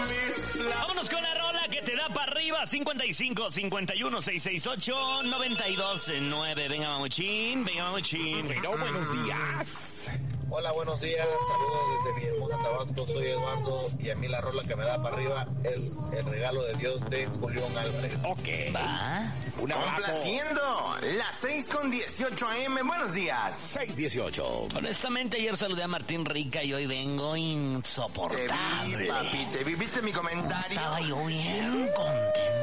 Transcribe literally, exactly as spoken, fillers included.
Vámonos con la rola que te da para arriba. cincuenta y cinco, cincuenta y uno, seiscientos sesenta y ocho, noventa y dos nueve. Venga, mamuchín, venga, mamuchín. Bueno, buenos días. Hola, buenos días. Saludos desde mi hermosa Tabasco. Soy Eduardo y a mí la rola que me da para arriba es El regalo de Dios de Julián Álvarez. Ok. Va. Un abrazo. Complaciendo las seis con dieciocho a eme. Buenos días. seis dieciocho. Honestamente, ayer saludé a Martín Rica y hoy vengo Te insoportable. vi, papi. ¿Te vi? ¿Viste mi comentario? Estaba yo bien contento.